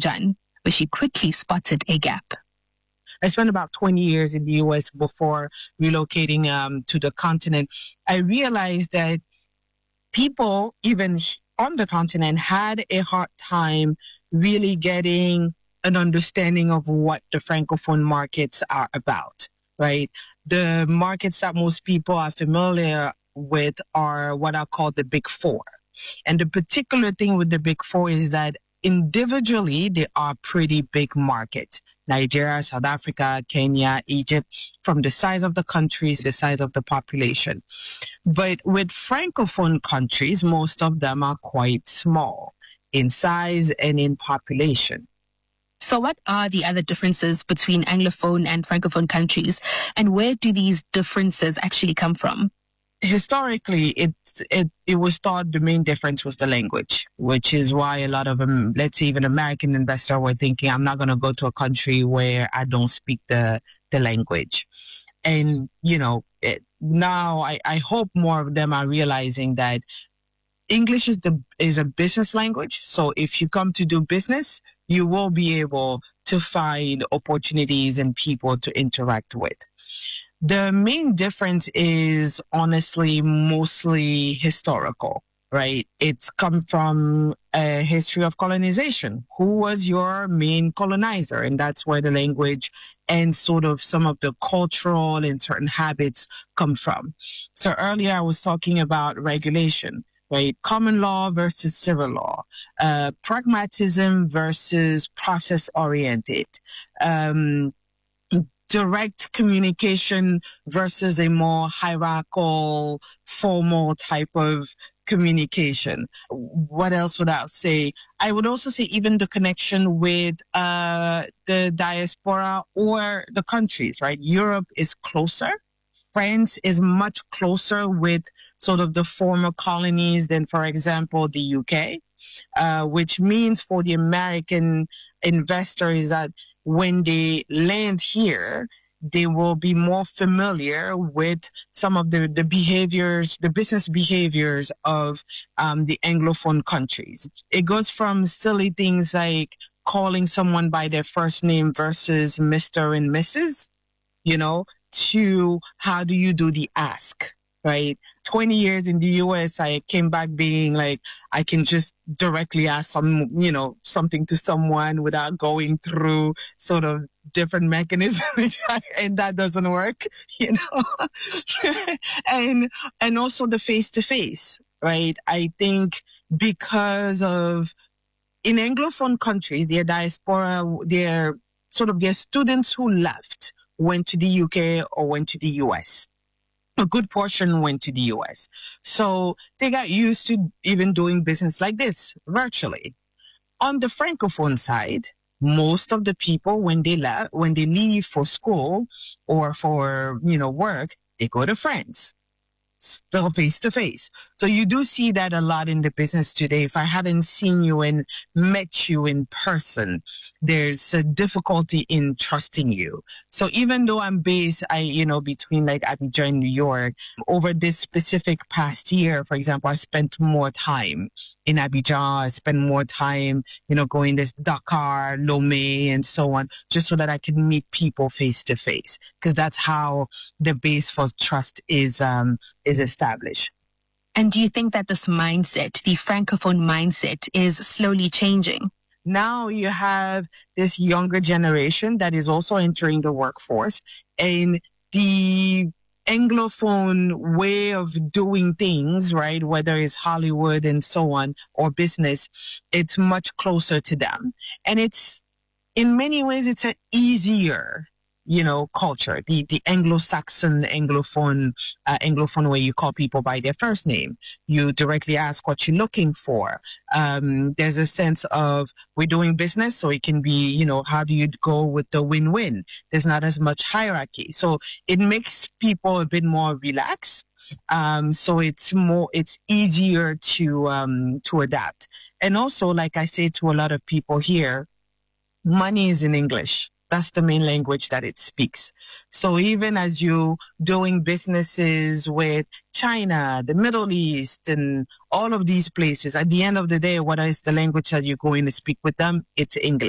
Abidjan, where she quickly spotted a gap. I spent about 20 years in the US before relocating to the continent. I realized that people, even on the continent, had a hard time really getting an understanding of what the Francophone markets are about, right? The markets that most people are familiar with are what I call the Big Four. And the particular thing with the Big Four is that individually, they are pretty big markets. Nigeria, South Africa, Kenya, Egypt, from the size of the countries, the size of the population. But with Francophone countries, most of them are quite small in size and in population. So what are the other differences between Anglophone and Francophone countries, and where do these differences actually come from? Historically, it was thought the main difference was the language, which is why a lot of them, let's say even American investors, were thinking, I'm not going to go to a country where I don't speak the language. And, now I hope more of them are realizing that English is a business language. So if you come to do business, you will be able to find opportunities and people to interact with. The main difference is honestly mostly historical, right? It's come from a history of colonization. Who was your main colonizer? And that's where the language and sort of some of the cultural and certain habits come from. So earlier I was talking about regulation, right? Common law versus civil law, pragmatism versus process oriented, direct communication versus a more hierarchical, formal type of communication. What else would I say? I would also say even the connection with the diaspora or the countries, right? Europe is closer. France is much closer with sort of the former colonies than, for example, the UK, which means for the American investors that when they land here, they will be more familiar with some of the behaviors, the business behaviors of the Anglophone countries. It goes from silly things like calling someone by their first name versus Mr. and Mrs., to how do you do the ask, right? 20 years in the US, I came back being like, I can just directly ask something to someone without going through sort of different mechanisms. And that doesn't work, and also the face to face, right? I think because of in Anglophone countries, their diaspora, their students who left went to the UK or went to the US. A good portion went to the US. So they got used to even doing business like this virtually. On the Francophone side, most of the people, when they leave for school or for, work, they go to France. Still face to face. So you do see that a lot in the business today. If I haven't seen you and met you in person, there's a difficulty in trusting you. So even though I'm based, between like Abidjan and New York, over this specific past year, for example, I spent more time in Abidjan. I spent more time, going to Dakar, Lomé, and so on, just so that I can meet people face to face, because that's how the base for trust is established. And do you think that this mindset, the Francophone mindset, is slowly changing? Now you have this younger generation that is also entering the workforce, and the Anglophone way of doing things, right, whether it's Hollywood and so on, or business, it's much closer to them. And it's, in many ways, it's an easier culture, the Anglo-Saxon, Anglophone way. You call people by their first name. You directly ask what you're looking for. There's a sense of we're doing business, so it can be, how do you go with the win-win? There's not as much hierarchy. So it makes people a bit more relaxed. So it's easier to adapt. And also, like I say to a lot of people here, money is in English. That's the main language that it speaks. So even as you doing businesses with China, the Middle East, and all of these places, at the end of the day, what is the language that you're going to speak with them? It's English.